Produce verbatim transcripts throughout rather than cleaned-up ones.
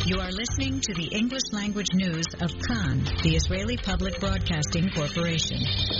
You are listening to the English language news of Kan, the Israeli Public Broadcasting Corporation.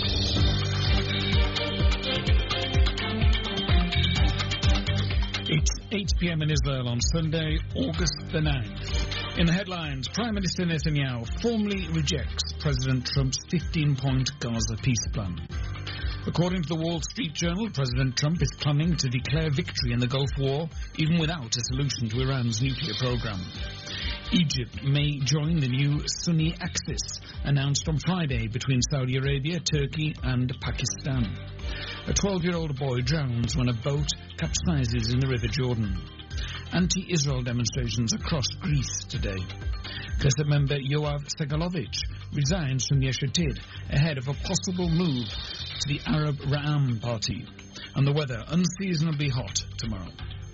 It's eight p.m. in Israel on Sunday, August the ninth. In the headlines, Prime Minister Netanyahu formally rejects President Trump's fifteen-point Gaza peace plan. According to the Wall Street Journal, President Trump is planning to declare victory in the Gulf War, even without a solution to Iran's nuclear program. Egypt may join the new Sunni Axis, announced on Friday between Saudi Arabia, Turkey and Pakistan. A twelve-year-old boy drowns when a boat capsizes in the River Jordan. Anti-Israel demonstrations across Greece today. Knesset member Yoav Segalovich resigns from Yesh Atid ahead of a possible move to the Arab Ra'am party. And the weather unseasonably hot tomorrow.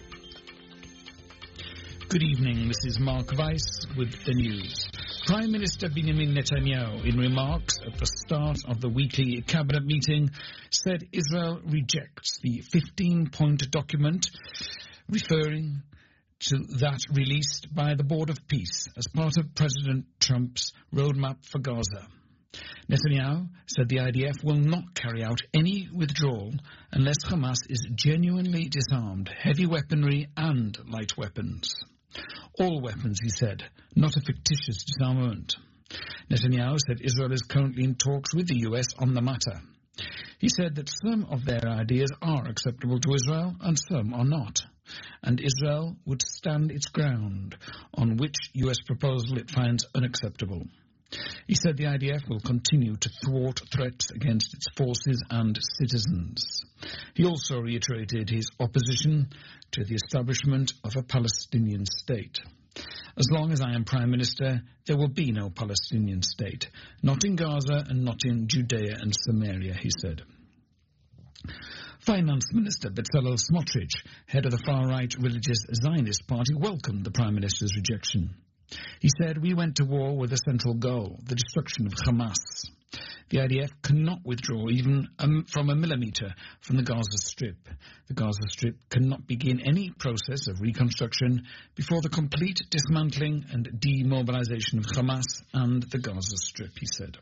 Good evening, this is Mark Weiss with the news. Prime Minister Benjamin Netanyahu, in remarks at the start of the weekly cabinet meeting, said Israel rejects the fifteen-point document referring to that released by the Board of Peace as part of President Trump's roadmap for Gaza. Netanyahu said the I D F will not carry out any withdrawal unless Hamas is genuinely disarmed, heavy weaponry and light weapons. All weapons, he said, not a fictitious disarmament. Netanyahu said Israel is currently in talks with the U S on the matter. He said that some of their ideas are acceptable to Israel and some are not, and Israel would stand its ground on which U S proposal it finds unacceptable. He said the I D F will continue to thwart threats against its forces and citizens. He also reiterated his opposition to the establishment of a Palestinian state. As long as I am Prime Minister, there will be no Palestinian state, not in Gaza and not in Judea and Samaria, he said. Finance Minister Bezalel Smotrich, head of the far-right religious Zionist party, welcomed the Prime Minister's rejection. He said, "We went to war with a central goal, the destruction of Hamas. The I D F cannot withdraw even um, from a millimetre from the Gaza Strip. The Gaza Strip cannot begin any process of reconstruction before the complete dismantling and demobilisation of Hamas and the Gaza Strip," he said.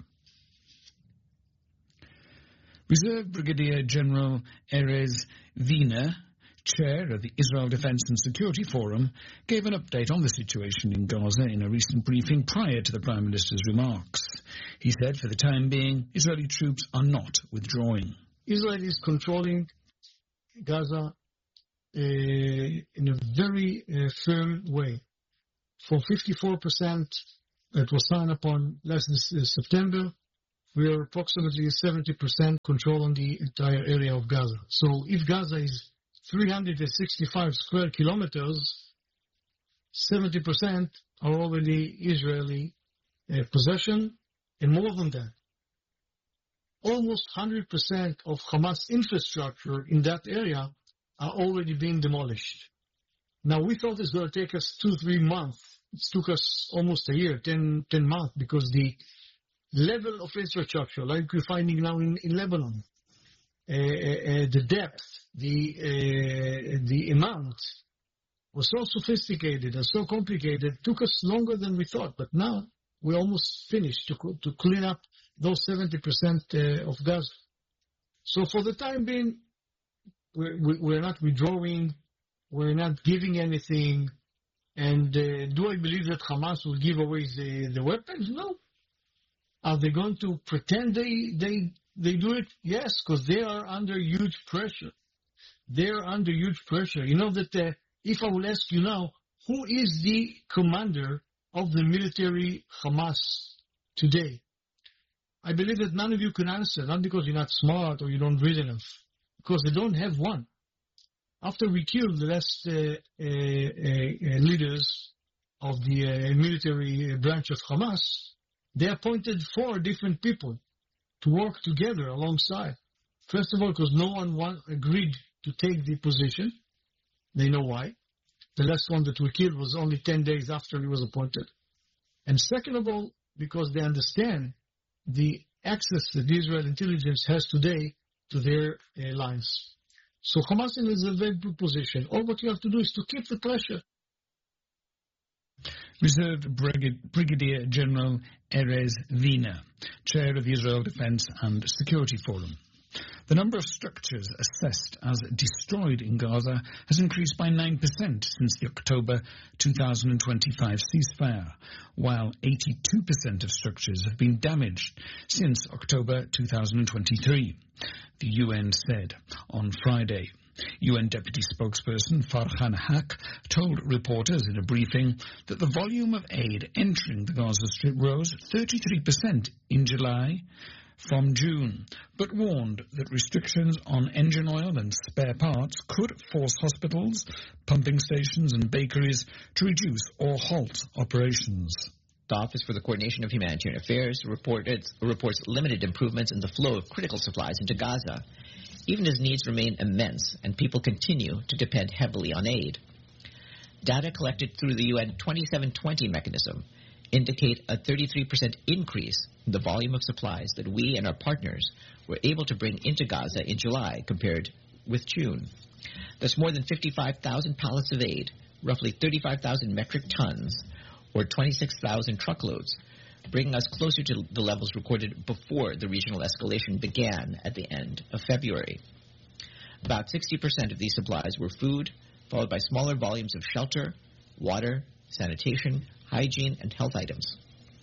Reserve Brigadier General Erez Wiener, chair of the Israel Defence and Security Forum, gave an update on the situation in Gaza in a recent briefing prior to the Prime Minister's remarks. He said, for the time being, Israeli troops are not withdrawing. Israel is controlling Gaza uh, in a very uh, firm way. For fifty-four percent that was signed upon last uh, September, we are approximately seventy percent control on the entire area of Gaza. So if Gaza is three hundred sixty-five square kilometers, seventy percent are already Israeli uh, possession, and more than that. Almost one hundred percent of Hamas infrastructure in that area are already being demolished. Now, we thought it's going to take us two, three months. It took us almost a year, ten, ten months, because the level of infrastructure, like we're finding now in, in Lebanon, uh, uh, the depth, the uh, the amount was so sophisticated and so complicated, it took us longer than we thought. But now we're almost finished to to clean up those seventy percent uh, of Gaza. So for the time being, we're, we're not withdrawing, we're not giving anything. And uh, do I believe that Hamas will give away the, the weapons? No. Are they going to pretend they they they do it? Yes, because they are under huge pressure. They are under huge pressure. You know that uh, if I will ask you now, who is the commander of the military Hamas today? I believe that none of you can answer, not because you're not smart or you don't read enough, because they don't have one. After we killed the last uh, uh, uh, leaders of the uh, military branch of Hamas, they appointed four different people to work together alongside. First of all, because no one want, agreed to take the position. They know why. The last one that we killed was only ten days after he was appointed. And second of all, because they understand the access that the Israel intelligence has today to their uh, lines. So Hamas is in a very good position. All what you have to do is to keep the pressure. reserved Brigadier General Erez Vina, chair of the Israel Defense and Security Forum. The number of structures assessed as destroyed in Gaza has increased by nine percent since the October two thousand twenty-five ceasefire, while eighty-two percent of structures have been damaged since October two thousand twenty-three, the U N said on Friday. U N Deputy Spokesperson Farhan Haq told reporters in a briefing that the volume of aid entering the Gaza Strip rose thirty-three percent in July from June, but warned that restrictions on engine oil and spare parts could force hospitals, pumping stations and bakeries to reduce or halt operations. The Office for the Coordination of Humanitarian Affairs reported, reports limited improvements in the flow of critical supplies into Gaza, even as needs remain immense and people continue to depend heavily on aid. Data collected through the U N twenty-seven twenty mechanism indicate a thirty-three percent increase in the volume of supplies that we and our partners were able to bring into Gaza in July compared with June. That's more than fifty-five thousand pallets of aid, roughly thirty-five thousand metric tons, or twenty-six thousand truckloads, bringing us closer to the levels recorded before the regional escalation began at the end of February. About sixty percent of these supplies were food, followed by smaller volumes of shelter, water, sanitation, hygiene, and health items.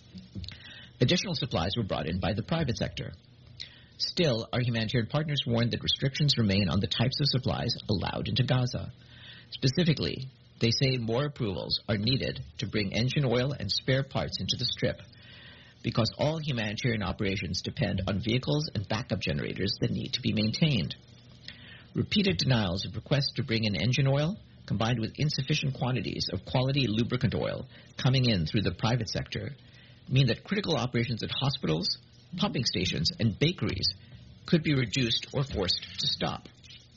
Additional supplies were brought in by the private sector. Still, our humanitarian partners warned that restrictions remain on the types of supplies allowed into Gaza. Specifically, they say more approvals are needed to bring engine oil and spare parts into the Strip, because all humanitarian operations depend on vehicles and backup generators that need to be maintained. Repeated denials of requests to bring in engine oil, combined with insufficient quantities of quality lubricant oil coming in through the private sector, mean that critical operations at hospitals, pumping stations, and bakeries could be reduced or forced to stop.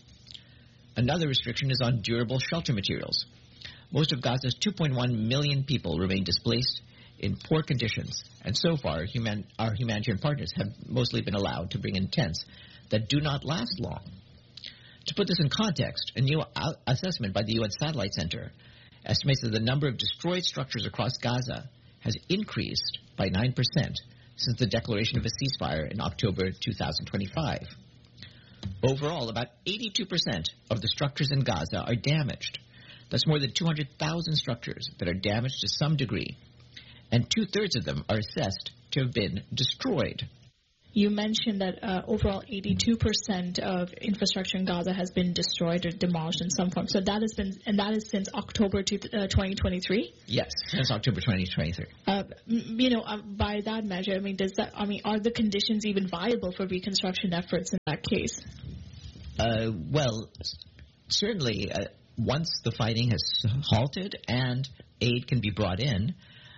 Another restriction is on durable shelter materials. Most of Gaza's two point one million people remain displaced in poor conditions, and so far human, our humanitarian partners have mostly been allowed to bring in tents that do not last long. To put this in context, a new assessment by the U N Satellite Center estimates that the number of destroyed structures across Gaza has increased by nine percent since the declaration of a ceasefire in October two thousand twenty-five. Overall, about eighty-two percent of the structures in Gaza are damaged. That's more than two hundred thousand structures that are damaged to some degree, and two-thirds of them are assessed to have been destroyed. You mentioned that uh, overall eighty-two percent of infrastructure in Gaza has been destroyed or demolished in some form. So that has been, and that is since October twenty twenty-three? Yes, since October twenty twenty-three. Uh, you know, uh, by that measure, I mean, does that, I mean, are the conditions even viable for reconstruction efforts in that case? Uh, well, certainly, uh, once the fighting has halted and aid can be brought in,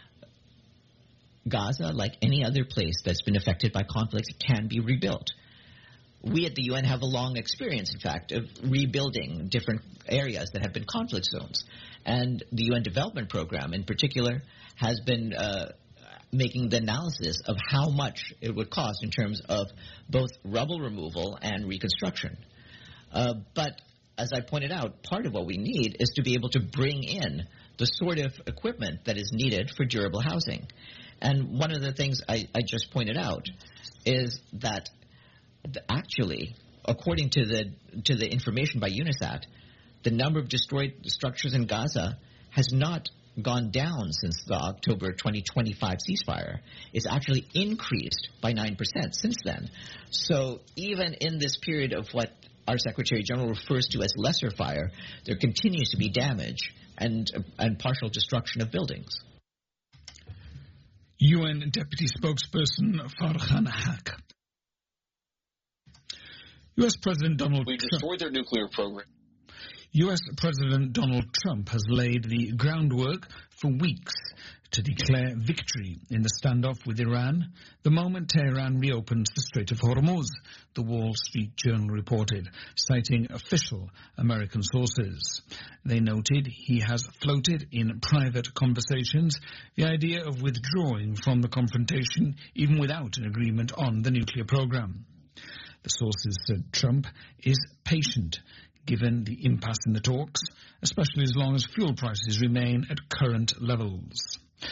Gaza, like any other place that's been affected by conflicts, can be rebuilt. We at the U N have a long experience, in fact, of rebuilding different areas that have been conflict zones. And the U N Development Program, in particular, has been uh, making the analysis of how much it would cost in terms of both rubble removal and reconstruction. Uh, but as I pointed out, part of what we need is to be able to bring in the sort of equipment that is needed for durable housing. And one of the things I, I just pointed out is that the, actually, according to the to the information by UNISAT, the number of destroyed structures in Gaza has not gone down since the October twenty twenty-five ceasefire. It's actually increased by nine percent since then. So even in this period of what our Secretary General refers to as lesser fire, there continues to be damage and and partial destruction of buildings. U N Deputy Spokesperson Farhan Haq. U S President Donald We Trump. destroyed their nuclear program. U S President Donald Trump has laid the groundwork for weeks to declare victory in the standoff with Iran the moment Tehran reopens the Strait of Hormuz, the Wall Street Journal reported, citing official American sources. They noted he has floated in private conversations the idea of withdrawing from the confrontation even without an agreement on the nuclear program. The sources said Trump is patient given the impasse in the talks, especially as long as fuel prices remain at current levels.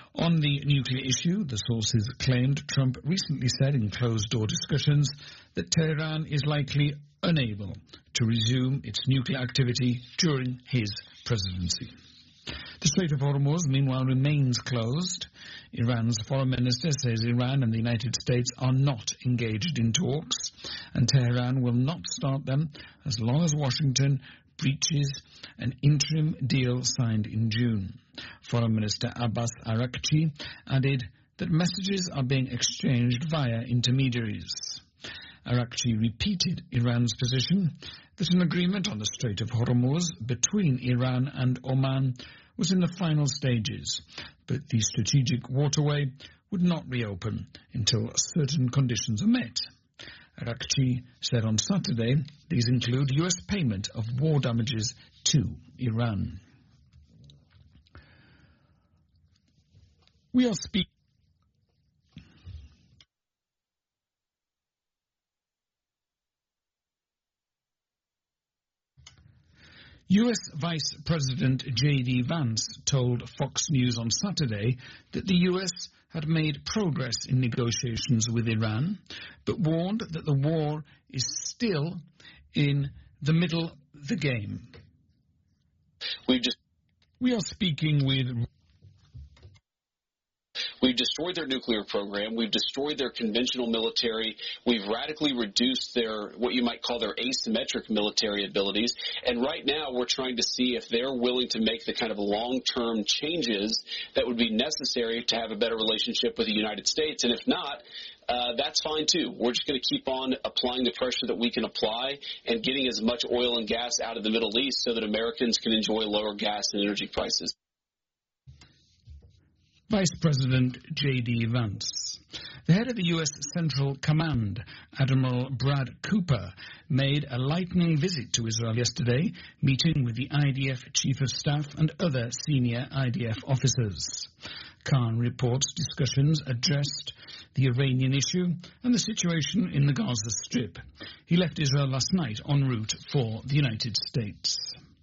On the nuclear issue, the sources claimed Trump recently said in closed-door discussions that Tehran is likely unable to resume its nuclear activity during his presidency. The Strait of Hormuz, meanwhile, remains closed. Iran's foreign minister says Iran and the United States are not engaged in talks, and Tehran will not start them as long as Washington breaches an interim deal signed in June. Foreign Minister Abbas Araghchi added that messages are being exchanged via intermediaries. Araghchi repeated Iran's position that an agreement on the Strait of Hormuz between Iran and Oman was in the final stages, but the strategic waterway would not reopen until certain conditions are met. Araghchi said on Saturday these include U S payment of war damages to Iran. We are speaking. U S Vice President J D Vance told Fox News on Saturday that the U S had made progress in negotiations with Iran, but warned that the war is still in the middle of the game. We've just we are speaking with... We've destroyed their nuclear program. We've destroyed their conventional military. We've radically reduced their, what you might call their asymmetric military abilities. And right now we're trying to see if they're willing to make the kind of long-term changes that would be necessary to have a better relationship with the United States. And if not, uh, that's fine too. We're just going to keep on applying the pressure that we can apply and getting as much oil and gas out of the Middle East so that Americans can enjoy lower gas and energy prices. Vice President J D Vance. The head of the U S Central Command, Admiral Brad Cooper, made a lightning visit to Israel yesterday, meeting with the I D F Chief of Staff and other senior I D F officers. Khan reports discussions addressed the Iranian issue and the situation in the Gaza Strip. He left Israel last night en route for the United States.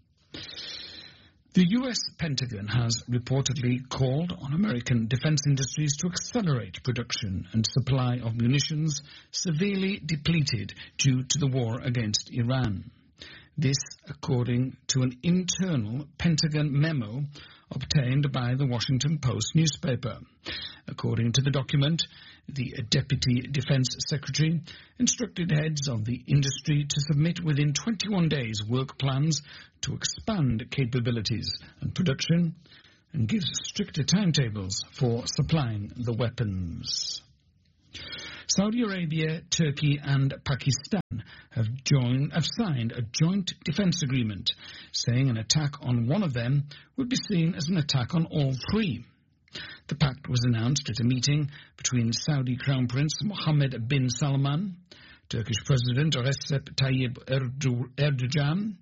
The U S Pentagon has reportedly called on American defense industries to accelerate production and supply of munitions severely depleted due to the war against Iran. This, according to an internal Pentagon memo obtained by the Washington Post newspaper. According to the document, the Deputy Defense Secretary instructed heads of the industry to submit within twenty-one days work plans to expand capabilities and production and gives stricter timetables for supplying the weapons. Saudi Arabia, Turkey and Pakistan have, joined, have signed a joint defense agreement, saying an attack on one of them would be seen as an attack on all three. The pact was announced at a meeting between Saudi Crown Prince Mohammed bin Salman, Turkish President Recep Tayyip Erdogan,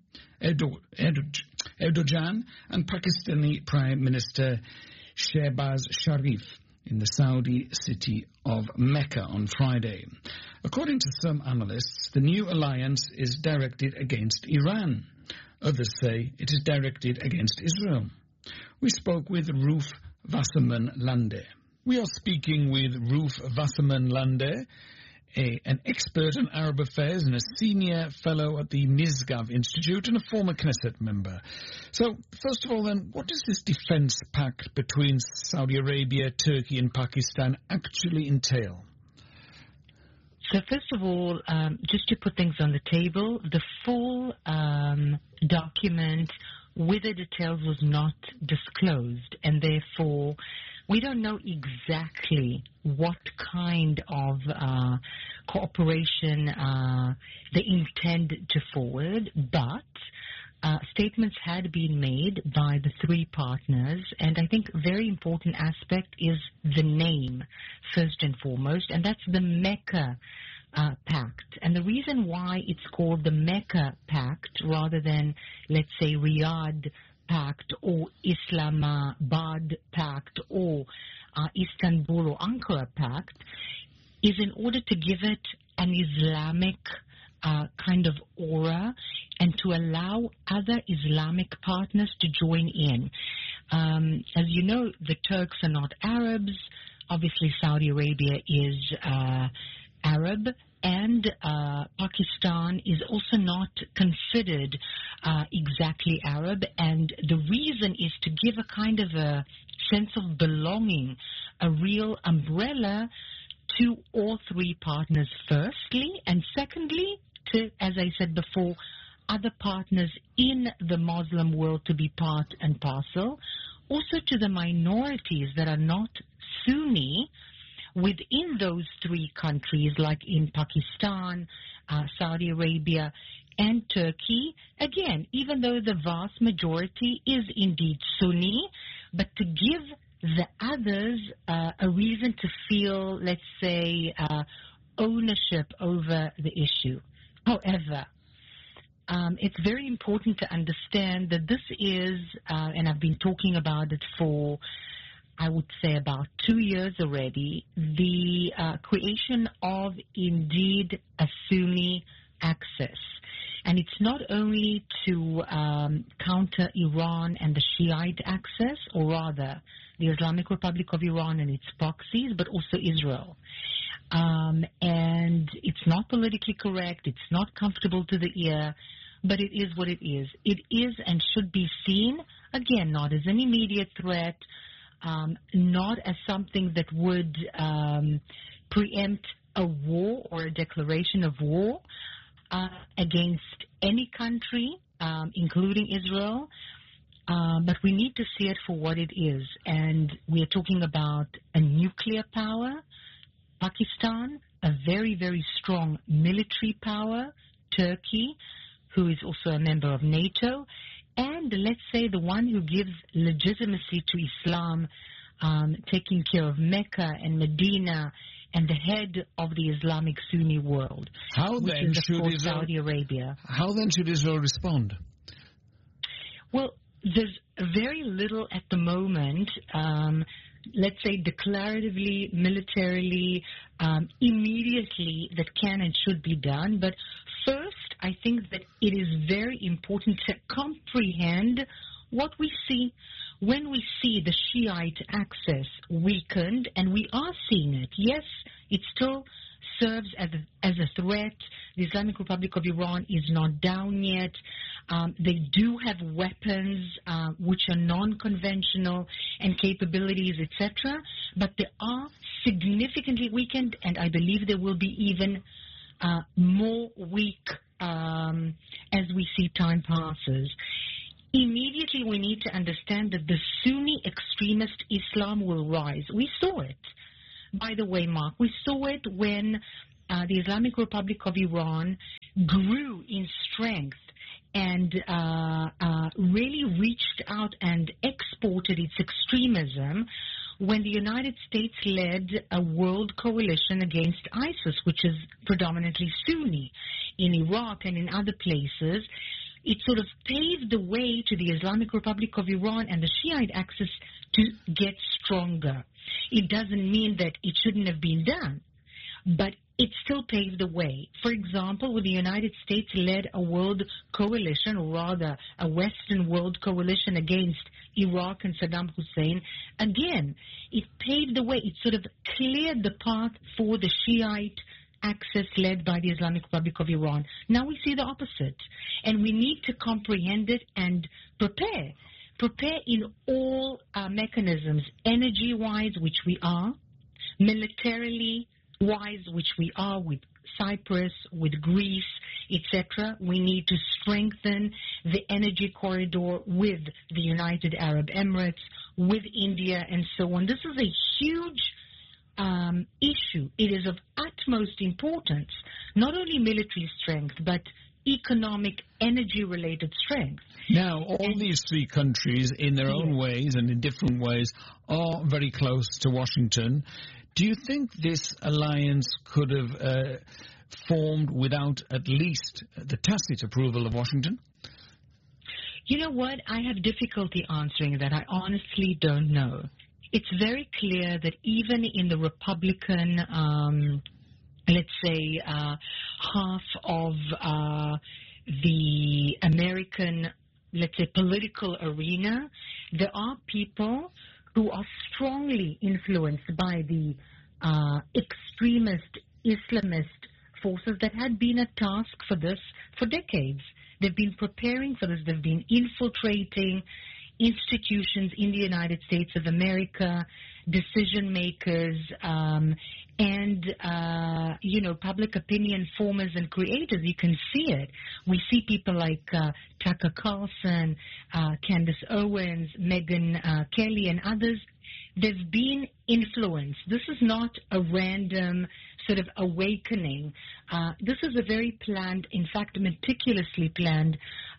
Erdogan and Pakistani Prime Minister Shehbaz Sharif in the Saudi city of Mecca on Friday. According to some analysts, the new alliance is directed against Iran. Others say it is directed against Israel. We spoke with Roof Wasserman Lande. We are speaking with Roof Wasserman Lande, a, an expert on Arab affairs and a senior fellow at the Misgav Institute and a former Knesset member. So, first of all then, what does this defense pact between Saudi Arabia, Turkey and Pakistan actually entail? So first of all, um, just to put things on the table, the full um, document with the details was not disclosed, and therefore we don't know exactly what kind of uh, cooperation uh, they intend to forward, but uh, statements had been made by the three partners, and I think a very important aspect is the name, first and foremost, and that's the Mecca Uh, pact. And the reason why it's called the Mecca Pact rather than, let's say, Riyadh Pact or Islamabad Pact or uh, Istanbul or Ankara Pact is in order to give it an Islamic uh, kind of aura and to allow other Islamic partners to join in. Um, as you know, the Turks are not Arabs. Obviously, Saudi Arabia is uh, Arab, and uh, Pakistan is also not considered uh, exactly Arab. And the reason is to give a kind of a sense of belonging, a real umbrella to all three partners, firstly, and secondly, to, as I said before, other partners in the Muslim world to be part and parcel, also to the minorities that are not Sunni within those three countries, like in Pakistan, uh, Saudi Arabia, and Turkey. Again, even though the vast majority is indeed Sunni, but to give the others uh, a reason to feel, let's say, uh, ownership over the issue. However, um, it's very important to understand that this is, uh, and I've been talking about it for, I would say, about two years already, the uh, creation of, indeed, a Sunni axis. And it's not only to um, counter Iran and the Shiite axis, or rather the Islamic Republic of Iran and its proxies, but also Israel. Um, and it's not politically correct, it's not comfortable to the ear, but it is what it is. It is and should be seen, again, not as an immediate threat, um, not as something that would um, preempt a war or a declaration of war uh, against any country, um, including Israel. Um, but we need to see it for what it is. And we are talking about a nuclear power, Pakistan, a very, very strong military power, Turkey, who is also a member of NATO, and let's say the one who gives legitimacy to Islam, um, taking care of Mecca and Medina and the head of the Islamic Sunni world. How which then is, of should course, Israel, Saudi Arabia. How then should Israel respond? Well, there's very little at the moment, um, let's say declaratively, militarily, um, immediately that can and should be done. But first, I think that it is very important to comprehend what we see. When we see the Shiite axis weakened, and we are seeing it, yes, it still serves as a, as a threat. The Islamic Republic of Iran is not down yet. Um, they do have weapons uh, which are non-conventional and capabilities, et cetera, but they are significantly weakened, and I believe they will be even uh, more weak um, as we see time passes. Immediately, we need to understand that the Sunni extremist Islam will rise. We saw it. By the way, Mark, we saw it when uh, the Islamic Republic of Iran grew in strength and uh, uh, really reached out and exported its extremism when the United States led a world coalition against ISIS, which is predominantly Sunni, in Iraq and in other places. It sort of paved the way to the Islamic Republic of Iran and the Shiite axis to get stronger. It doesn't mean that it shouldn't have been done, but it still paved the way. For example, when the United States led a world coalition, or rather a Western world coalition against Iraq and Saddam Hussein, again, it paved the way. It sort of cleared the path for the Shiite axis led by the Islamic Republic of Iran. Now we see the opposite, and we need to comprehend it and prepare. Prepare in all uh, mechanisms, energy-wise, which we are, militarily-wise, which we are with Cyprus, with Greece, et cetera. We need to strengthen the energy corridor with the United Arab Emirates, with India, and so on. This is a huge Um, issue. It is of utmost importance, not only military strength, but economic, energy-related strength. Now, all and, these three countries, in their own yes. ways and in different ways, are very close to Washington. Do you think this alliance could have uh, formed without at least the tacit approval of Washington? You know what? I have difficulty answering that. I honestly don't know. It's very clear that even in the Republican, um, let's say, uh, half of uh, the American, let's say, political arena, There are people who are strongly influenced by the uh, extremist Islamist forces that had been a task for this for decades. They've been preparing for this. They've been infiltrating institutions in the United States of America, decision makers, um, and, uh, you know, public opinion formers and creators. You can see it. We see people like uh, Tucker Carlson, uh, Candace Owens, Megyn uh, Kelly, and others. There's been influence. This is not a random sort of awakening. Uh, this is a very planned, in fact, meticulously planned,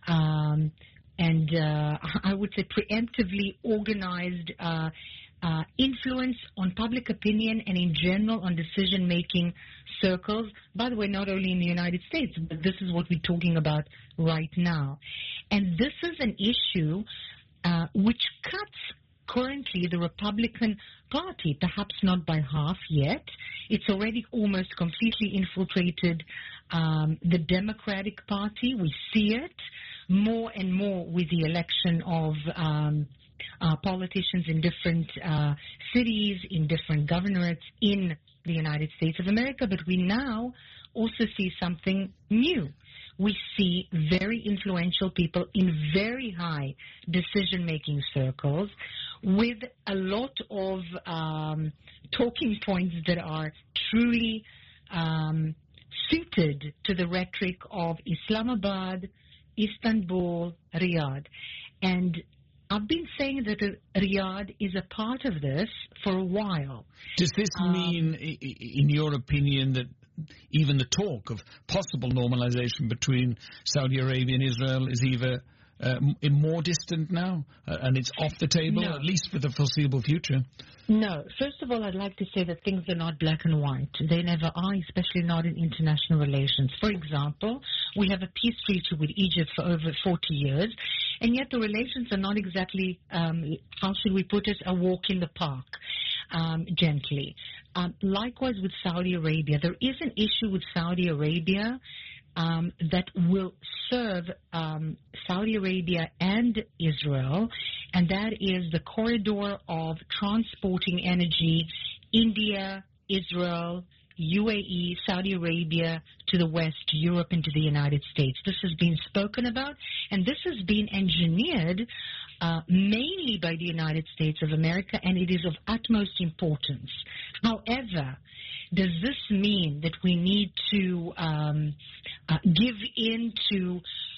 um, and uh, I would say preemptively organized uh, uh, influence on public opinion and in general on decision-making circles. By the way, not only in the United States, but this is what we're talking about right now. And this is an issue uh, which cuts currently the Republican Party, perhaps not by half yet. It's already almost completely infiltrated um, the Democratic Party. We see it more and more with the election of um, uh, politicians in different uh, cities, in different governorates in the United States of America. But we now also see something new. We see very influential people in very high decision-making circles with a lot of um, talking points that are truly um, suited to the rhetoric of Islamabad, Istanbul, Riyadh. And I've been saying that Riyadh is a part of this for a while. Does this Um, mean, i- i- in your opinion, that even the talk of possible normalization between Saudi Arabia and Israel is either uh, m- more distant now, uh, and it's off the table, No. at least for the foreseeable future? No. First of all, I'd like to say that things are not black and white. They never are, especially not in international relations. For example, we have a peace treaty with Egypt for over forty years, and yet the relations are not exactly, um, how should we put it, a walk in the park, um, gently. Um, likewise with Saudi Arabia. There is an issue with Saudi Arabia um, that will serve um, Saudi Arabia and Israel, and that is the corridor of transporting energy, India, Israel, U A E, Saudi Arabia, to the West, Europe, and to the United States. This has been spoken about, and this has been engineered uh, mainly by the United States of America, and it is of utmost importance. However, does this mean that we need to um, uh, give in to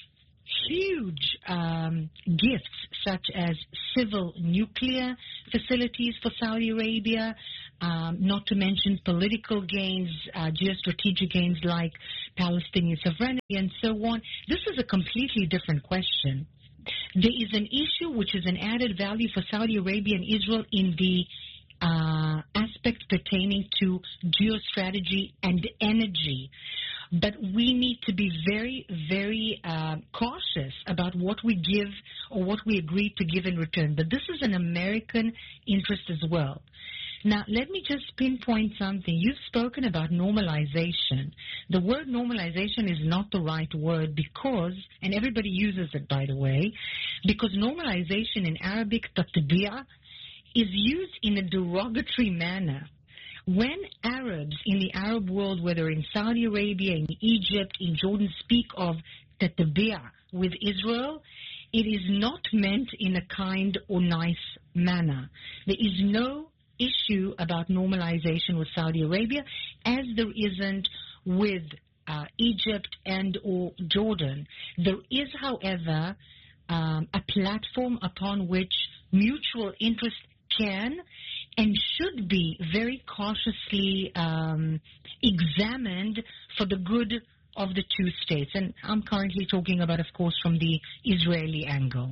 huge um, gifts such as civil nuclear facilities for Saudi Arabia, um, not to mention political gains, uh, geostrategic gains like Palestinian sovereignty and so on? This is a completely different question. There is an issue which is an added value for Saudi Arabia and Israel in the uh, aspect pertaining to geostrategy and energy. But we need to be very, very uh, cautious about what we give or what we agree to give in return. But this is an American interest as well. Now, let me just pinpoint something. You've spoken about normalization. The word normalization is not the right word because, and everybody uses it, by the way, because normalization in Arabic, tatbi'a, is used in a derogatory manner. When Arabs in the Arab world, whether in Saudi Arabia, in Egypt, in Jordan, speak of tatbi'a with Israel, it is not meant in a kind or nice manner. There is no issue about normalization with Saudi Arabia, as there isn't with uh, Egypt and or Jordan. There is, however, um, a platform upon which mutual interest can and should be very cautiously um, examined for the good of the two states. And I'm currently talking about, of course, from the Israeli angle.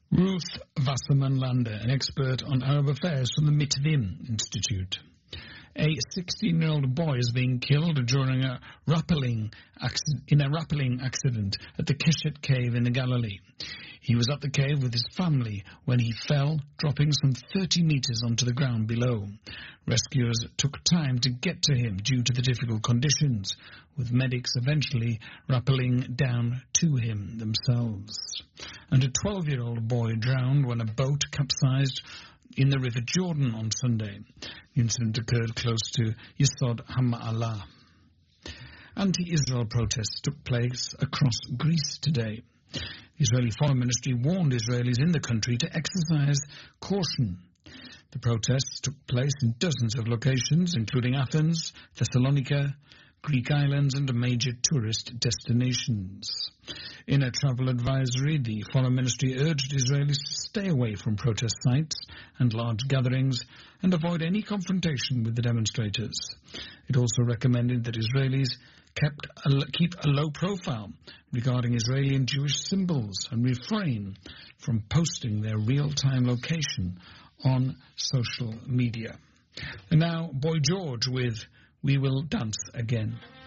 Ruth Wasserman-Lande, an expert on Arab affairs from the Mitvim Institute. A sixteen-year-old boy is being killed during a rappelling accident, in a rappelling accident at the Keshet Cave in the Galilee. He was at the cave with his family when he fell, dropping some thirty meters onto the ground below. Rescuers took time to get to him due to the difficult conditions, with medics eventually rappelling down to him themselves. And a twelve-year-old boy drowned when a boat capsized in the River Jordan on Sunday. The incident occurred close to Yesod HaMa'alah. Anti-Israel protests took place across Greece today. The Israeli Foreign Ministry warned Israelis in the country to exercise caution. The protests took place in dozens of locations, including Athens, Thessalonica, Greek islands and major tourist destinations. In a travel advisory, the Foreign Ministry urged Israelis to stay away from protest sites and large gatherings and avoid any confrontation with the demonstrators. It also recommended that Israelis kept a, keep a low profile regarding Israeli and Jewish symbols and refrain from posting their real-time location on social media. And now, Boy George with We Will Dance Again.